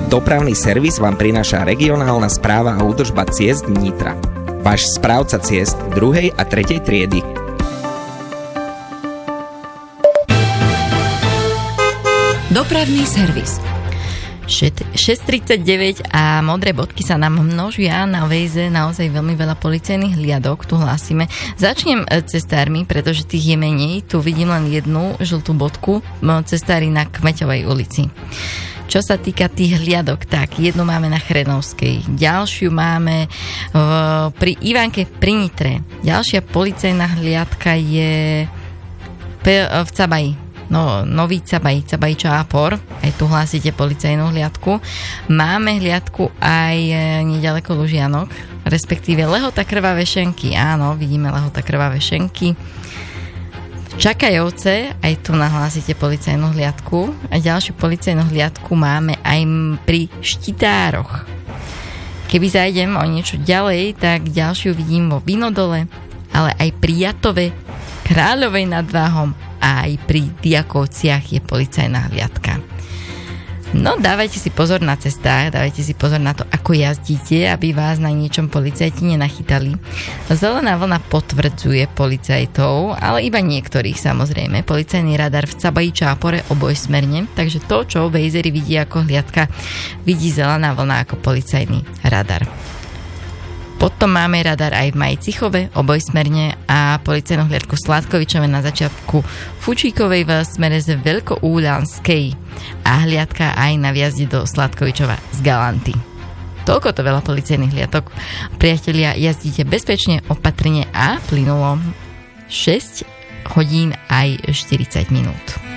Dopravný servis vám prináša regionálna správa a údržba ciest Nitra. Váš správca ciest 2. a 3. triedy. Dopravný servis. 6:39 a modré bodky sa nám množia na Waze, naozaj veľmi veľa policajných hliadok, tu hlásime. Začnem cestármi, pretože tých je menej. Tu vidím len jednu žltú bodku, cestári na Kmeťovej ulici. Čo sa týka tých hliadok, tak jednu máme na Chrenovskej, ďalšiu máme pri Ivanke pri Nitre. Ďalšia policajná hliadka je v Cabaji. No, Nový Cabaj, Cabaj Čápor, aj tu hlásite policajnú hliadku. Máme hliadku aj nedaleko Lužianok, respektíve Lehota Krvavé Šenky. Áno, vidíme Lehota Krvavé Šenky. Čakajovce, aj tu nahlásite policajnú hliadku. A ďalšiu policajnú hliadku máme aj pri Štitároch. Keby zajdem o niečo ďalej, tak ďalšiu vidím vo Vinodole, ale aj pri Jatove, Kráľovej nad Váhom a aj pri Diakovciach je policajná hliadka. No, dávajte si pozor na cestách, dávajte si pozor na to, ako jazdíte, aby vás na niečom policajti nenachytali. Zelená vlna potvrdzuje policajtov, ale iba niektorých samozrejme. Policajný radar v Cabaji Čápore obojsmerne, takže to, čo Wazery vidí ako hliadka, vidí zelená vlna ako policajný radar. Potom máme radar aj v Majcichove, obojsmerne, a policajnú hliadku Sládkovičove na začiatku Fučíkovej v smere z Veľkoúľanskej a hliadka aj na vjazde do Sládkovičova z Galanty. Toľko to veľa policajných hliadok. Priatelia, jazdíte bezpečne, opatrne a plynulo. 6 hodín aj 40 minút.